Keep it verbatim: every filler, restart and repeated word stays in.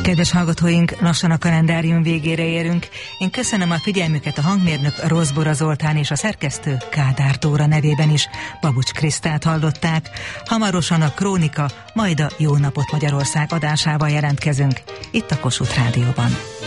Kedves hallgatóink, lassan a kalendárium végére érünk. Én köszönöm a figyelmüket, a hangmérnök Rozbora Zoltán és a szerkesztő Kádár Tóra nevében is. Babucs Krisztát hallották. Hamarosan a Krónika, majd a Jó napot Magyarország adásával jelentkezünk. Itt a Kossuth Rádióban.